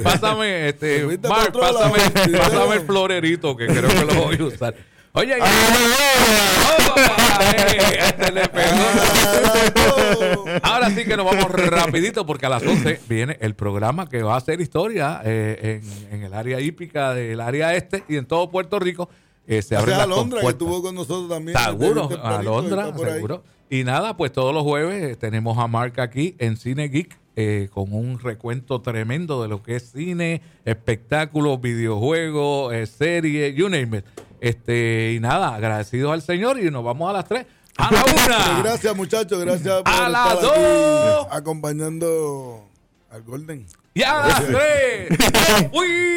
Pásame, Mark, pásame el florerito que creo que lo voy a usar. Oye, este le pegó. Ahora sí que nos vamos rapidito porque a las 11 viene el programa que va a hacer historia en el área hípica del área este y en todo Puerto Rico. Se abre la Alondra, que estuvo con nosotros también. Seguro, Alondra, seguro. Y nada, pues todos los jueves tenemos a Mark aquí en Cine Geek con un recuento tremendo de lo que es cine, espectáculos, videojuegos, series, you name it. Y nada, agradecidos al Señor y nos vamos a las 3. ¡A la 1! Gracias, muchachos. Gracias por ¡A las estar 2! aquí acompañando al Golden. ¡Y a las 3! ¡Uy!